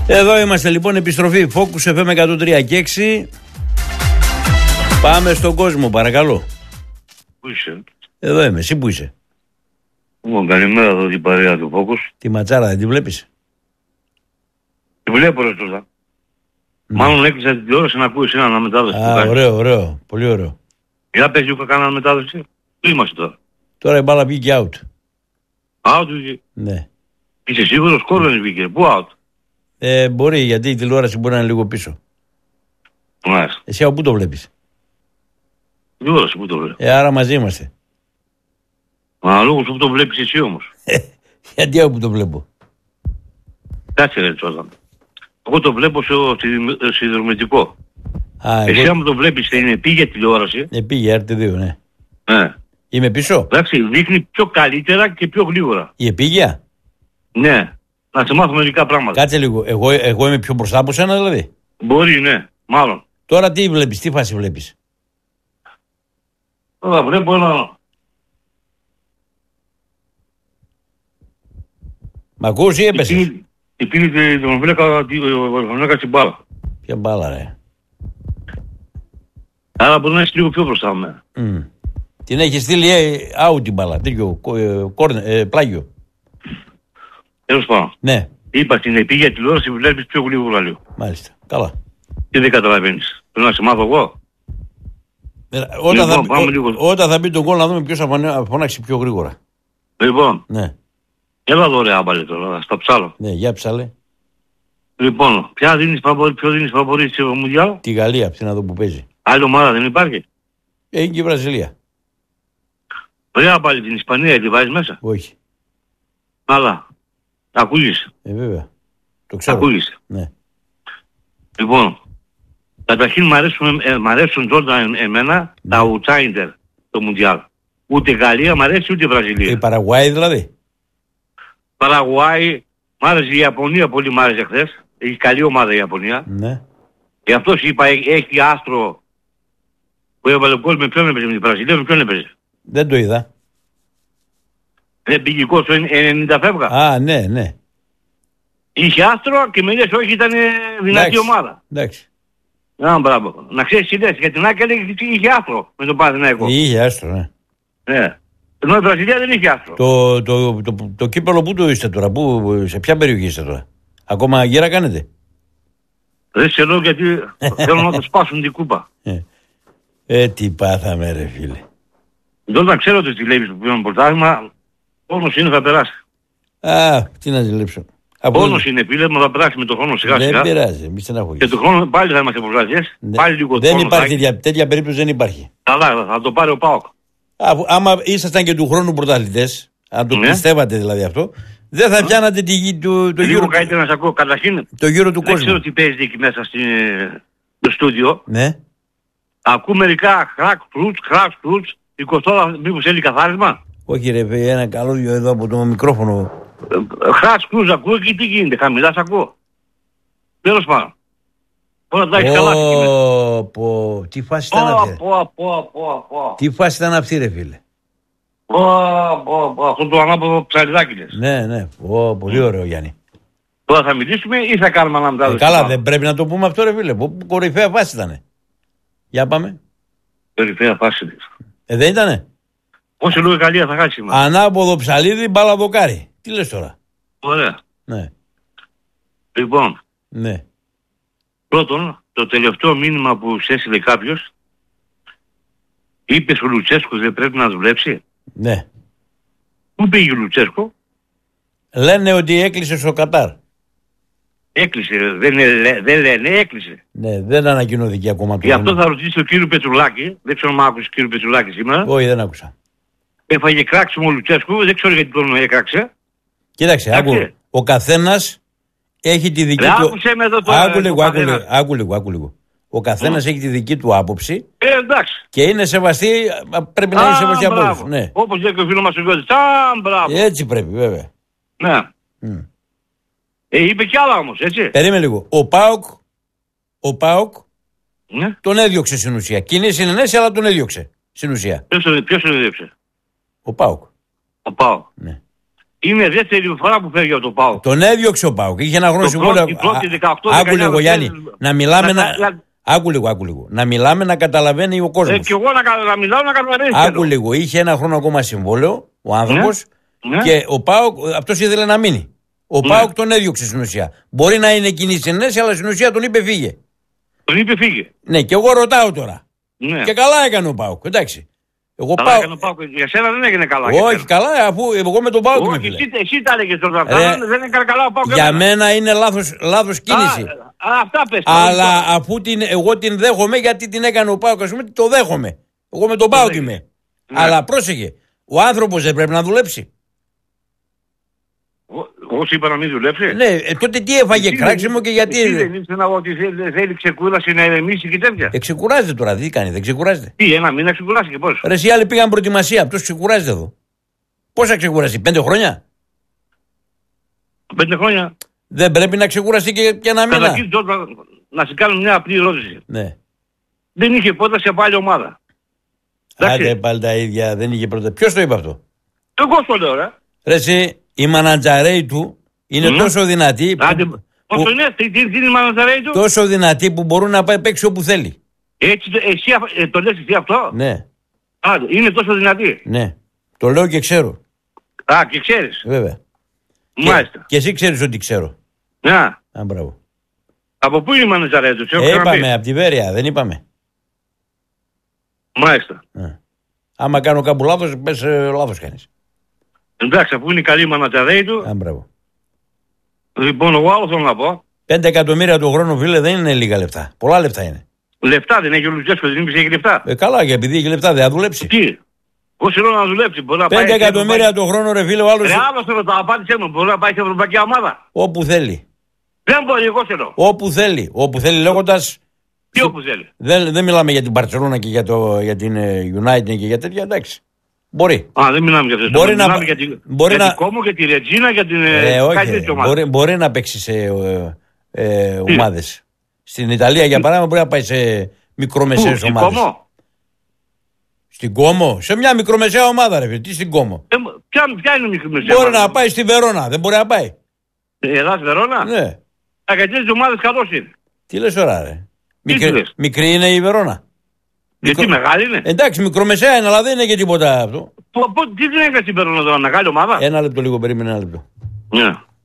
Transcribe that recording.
Εδώ είμαστε λοιπόν, επιστροφή Focus FM 103 και 6. Πάμε στον κόσμο, παρακαλώ. Πού είσαι? Εδώ είμαι, εσύ που είσαι? Καλημέρα εδώ την παρέα του Focus. Τη ματσάρα δεν τη βλέπεις? Τη βλέπω ρε τώρα. Μάλλον έκλεισα την τηλεόραση να ακούεις ένα αναμετάδοση. Ωραίο, πολύ ωραίο. Για πες λίγο κανένα αναμετάδοση. Πού είμαστε τώρα? Τώρα η μπάλα βγήκε out. Out βγήκε? Ναι. Είσαι σίγουρος? Κόρνερ βγήκε. Πού out? Μπορεί, γιατί η τηλεόραση μπορεί να είναι λίγο πίσω. Μάλιστα. Εσύ από πού το βλέπεις? Τηλεόραση, πού το βλέπεις? Άρα μαζί είμαστε. Μα λόγω που το βλέπεις εσύ όμως. Γιατί από πού το βλέπω? Κάτσε ρε τώρα. Εγώ το βλέπω στο συνδρομητικό. Εσύ άμα το βλέπεις είναι πήγε τηλεόραση. Πήγε RT2, ναι. Ναι. Είμαι πίσω. Εντάξει, δείχνει πιο καλύτερα και πιο γλίγορα. Η επίγεια. Ναι. Να σε μάθω μερικά πράγματα. Κάτσε λίγο. Εγώ είμαι πιο μπροστά από σένα δηλαδή. Μπορεί, ναι. Μάλλον. Τώρα τι βλέπεις, τι φάση βλέπεις? Τώρα βλέπω ένα... Μ' ακούς ή έπεσες? Τι πήρε τον βλέκα στην μπάλα. Ποια μπάλα ρε? Άρα μπορεί να είσαι λίγο πιο μπροστά από μένα. Την έχει στείλει out την μπάλα, τέτοιο πλάγιο. Τέλος πάντων. Ναι. Είπα στην επίγεια τηλεόραση βλέπεις πιο γλίγορα λίγο. Μάλιστα. Καλά. Τι δεν καταλαβαίνεις? Πρέπει να σε μάθω εγώ. Όταν θα μπει τον γκολ να δούμε ποιος θα φωνάξει πιο γρήγορα. Λοιπόν. Ναι. Έλα εδώ ρε άμπαλε τώρα, στα ψάλω. Ναι, για ψάλε. Λοιπόν, ποιο δίνεις φαβορί στο Μουντιάλ? Τη Γαλλία, αυτή να δω που παίζει. Άλλη ομάδα δεν υπάρχει? Είναι και η Βραζιλία. Ωραία άμπαλε την Ισπανία, τη βάζεις μέσα? Όχι. Αλλά, ακούγεις? Βέβαια. Το ξέρω. Ακούγεις. Ναι. Λοιπόν, καταρχήν μ' αρέσουν τότε εμένα τα outsider το Μουντιάλ. Ούτε Γαλλία μ' αρέσει ούτε Βραζιλία. Η Παραγουάη δηλαδή. Παραγουάη, μ' άρεσε η Ιαπωνία, πολύ μ' άρεσε χθες. Έχει καλή ομάδα η Ιαπωνία. Ναι. Γι' αυτό είπα έχει άστρο που έβαλε γκολ. Με ποιον έπαιζε? Με την Βραζιλία, με ποιον έπαιζε? Δεν το είδα. Δεν πήγε γκολ στο 90 φεύγα. Α, ναι. Είχε άστρο και με λες όχι, ήταν δυνατή ομάδα. Εντάξει. Μπράβο. Να ξέρεις τι λες, για την Άκη έλεγε ότι είχε άστρο με τον Παναθηναϊκό. Είχε άστρο, ναι. Ναι. Ενώ η Βραζιλία δεν είχε άστρο. Το κύπελο πού το είστε τώρα, σε ποια περιοχή είστε τώρα? Ακόμα γύρα κάνετε? Δεν σε λέω γιατί θέλουν να το σπάσουν την κούπα. Τι πάθαμε ρε φίλε. Δεν να ξέρω ότι ζηλεύεις που πήραμε πρωτάθλημα, πόνος είναι θα περάσει. Τι να ζηλέψω. Πόνος είναι φίλε μου, θα περάσει με τον χρόνο σιγά σιγά. Δεν πειράζει, μη στεναχωρείς. Και τον χρόνο πάλι θα είμαστε πρωταθλητές. Πάλι λίγο δεν υπάρχει, τέτοια περίπτωση δεν υπάρχει. Καλά, θα το πάρει ο ΠΑΟΚ. Άμα ήσασταν και του χρόνου πρωταθλητές, αν το πιστεύατε δηλαδή αυτό, δεν θα πιάνατε το γύρο. Λίγο καλύτερα να σε ακούω. Καταρχήν, το γύρο του κόσμου. Δεν ξέρω τι παίζει εκεί μέσα στο στούντιο. Ναι. Ακούω μερικά χρακ φρούτς, 20 μήπως θέλει καθάρισμα? Όχι ρε παιδί, ένα καλώδιο εδώ από το μικρόφωνο. Χρακ φρούτς ακούω και τι γίνεται, χαμηλά σ' ακούω. Τέλος πάντων. Όλα τα έχεις καλά εκεί μέσα. Τι φάση ήταν αυτή? Τι φάση ήταν αυτή ρε φίλε? Αυτό το ανάποδο ψαριδάκι λες. Ναι. Πολύ ωραίο Γιάννη. Τώρα θα μιλήσουμε ή θα κάνουμε αναμετάδοση? Καλά, δεν πρέπει να το πούμε αυτό ρε φίλε. Κορυφαία φάση ήτανε. Για πάμε. Κορυφαία φάση. Δεν ήτανε? Όσο λόγω η Γαλλία θα χάσει σήμερα. Ανάποδο ψαλίδι, μπάλα δοκάρι. Τι λες τώρα? Ωραία. Ναι. Λοιπόν. Ναι. Πρώτον, το τελευταίο μήνυμα που σου έστειλε κάποιος, είπες ο Λουτσέσκο δεν πρέπει να δουλέψει. Ναι. Πού πήγε ο Λουτσέσκο? Λένε ότι έκλεισε στο Κατάρ. Έκλεισε, δεν λένε, έκλεισε. Ναι, δεν ανακοινώθηκε ακόμα. Γι' αυτό θα ρωτήσω τον κύριο Πετρουλάκη, δεν ξέρω αν άκουσε κύριο Πετρουλάκη σήμερα. Όχι, δεν άκουσα. Έφαγε κράξιμο ο Λουτσέσκο, δεν ξέρω γιατί τον έκραξε. Κοίταξε, ο καθένας έχει τη δική του. Άκουσε με εδώ τώρα. Άκου λίγο. Ο καθένας έχει τη δική του άποψη. Εντάξει. Και είναι σεβαστή, πρέπει να είναι σεβαστή από όλους. Ναι. Όπως λέει και ο φίλος μας ο Γιώργος. Μπράβο. Έτσι πρέπει, βέβαια. Ναι. Είπε κι άλλα όμως, έτσι. Περίμενε λίγο. Ο ΠΑΟΚ τον έδιωξε στην ουσία. Κοινή συνενέση, αλλά τον έδιωξε στην ουσία. Ποιος τον έδιωξε? Ο ΠΑΟΚ. Ο ΠΑΟΚ. Ναι. Είναι δεύτερη φορά που φεύγει από το ΠΑΟΚ. Τον έδιωξε ο ΠΑΟΚ. Είχε ένα χρόνο συμβόλαιο. Άκου λίγο, Γιάννη. Να μιλάμε Άκου λίγο. Να μιλάμε να καταλαβαίνει ο κόσμος. Και εγώ να μιλάω να καταλαβαίνει. Άκου λίγο. Είχε ένα χρόνο ακόμα συμβόλαιο ο άνθρωπος και ο ΠΑΟΚ αυτός ήθελε να μείνει. Ο ΠΑΟΚ τον έδιωξε στην ουσία. Μπορεί να είναι κοινή συνένεση, αλλά στην ουσία τον είπε φύγε. Τον είπε φύγε. Ναι, και εγώ ρωτάω τώρα. Ναι. Και καλά έκανε ο ΠΑΟΚ. Εντάξει. Εγώ καλά έκανε ο ΠΑΟΚ. Για σένα δεν έγινε καλά. Όχι, καλά, αφού εγώ με τον ΠΑΟΚ είμαι φίλε. Εσύ τα έλεγες τώρα. Δεν έκανε καλά ο ΠΑΟΚ. Για μένα είναι λάθος κίνηση. Αυτά πες. Αλλά αφού εγώ την δέχομαι, γιατί την έκανε ο ΠΑΟΚ, ας πούμε, το δέχομαι. Εγώ με τον ΠΑΟΚ είμαι. Αλλά πρόσεχε, ο άνθρωπος δεν πρέπει να δουλέψει. Εγώ σου είπα να μην δουλέψει. Ναι, τότε τι έφαγε κράξιμο και γιατί. Τι δεν ήθελα ότι θέλει ξεκούραση να ηρεμήσει και τέτοια. Ξεκουράζεται τώρα, τι κάνει, δεν ξεκουράζεται. Τι, ένα μήνα ξεκουράσει και πώς. Ρε, οι άλλοι πήγαν προετοιμασία, αυτός ξεκουράζεται εδώ. Πόσα ξεκουράσει, 5 χρόνια. 5 χρόνια. Δεν πρέπει να ξεκουραστεί και ένα μήνα. Καταρχήν, να σε κάνω μια απλή ερώτηση. Ναι. Δεν είχε πρόταση από άλλη ομάδα. Άντε πάλι τα ίδια, δεν είχε πρόταση. Ποιος το είπε αυτό? Εγώ το λέω, ρε. Ρε, εσύ, η μανατζαρέη του είναι τόσο δυνατή. Όσο είναι, τι είναι η μανατζαρέη του? Τόσο δυνατή που μπορούν να πάει παίξει όπου θέλει. Έτσι, εσύ το λες εσύ αυτό? Ναι. Είναι τόσο δυνατή. Ναι. Το λέω και ξέρω. Και ξέρεις. Βέβαια. Μάλιστα. Και εσύ ξέρεις ότι ξέρω. Να. Μπράβο. Από πού είναι η μανατζαρέη του? Είπαμε, από τη Βέρεια, δεν είπαμε. Μάλιστα. Άμα κάνω κάπου λάθος, πες λάθος κάνεις. Εντάξει, αφού είναι η καλή μανατζαρέη του. Μπράβο. Λοιπόν, εγώ άλλο θέλω να πω. 5 εκατομμύρια το χρόνο, φίλε, δεν είναι λίγα λεφτά. Πολλά λεφτά είναι. Λεφτά δεν έχει ο Λουτσέσκο, δεν είπε έχει λεφτά. Καλά, και επειδή έχει λεφτά δεν θα δουλέψει. Τι. Εγώ θέλω να δουλέψει. 5 εκατομμύρια το χρόνο, ρε φίλε, ο άλλος. Ρε, άλλο θέλω το απάντησέ μου. Μπορεί να πάει σε ευρωπαϊκή ομάδα. Όπου θέλει. Δεν μπορεί, εγώ θέλω. Όπου θέλει. Όπου θέλει λέγοντας. Τι όπου θέλει. Δεν μιλάμε για την Μπαρτσελόνα και για την United και για τέτοια, εντάξει. Μπορεί. Δεν μιλάμε για αυτό. Μπορεί να μιλάμε για την Κόμο, για τη Ρετζίνα, για την. Όχι. Μπορεί να παίξει σε ομάδες. Στην Ιταλία, για παράδειγμα, μπορεί να πάει σε μικρομεσαίες ομάδες. Στην Κόμο. Σε μια μικρομεσαία ομάδα, ρε. Τι στην Κόμο. Ποια είναι η μικρομεσαία? Μπορεί να πάει στη Βερόνα. Δεν μπορεί να πάει. Ελλάς Βερόνα. Ναι. Γιατί τις ομάδες καλώς είναι. Τι λες τώρα, ρε. Μικρή είναι η Βερόνα. Γιατί μεγάλη είναι. Εντάξει, μικρομεσαία είναι, αλλά δεν είναι και τίποτα αυτό. Τι την έκανε στην Βερόνα τώρα, μεγάλη ομάδα. Ένα λεπτό λίγο, περίμενε ένα λεπτό. Ναι.